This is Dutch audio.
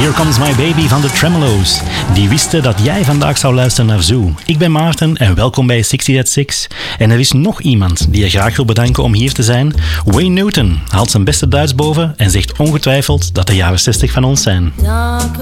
Here Comes My Baby van de Tremolo's. Die wisten dat jij vandaag zou luisteren naar Zoo. Ik ben Maarten en welkom bij 60 at 6. En er is nog iemand die je graag wil bedanken om hier te zijn. Wayne Newton haalt zijn beste Duits boven en zegt ongetwijfeld dat de jaren 60 van ons zijn.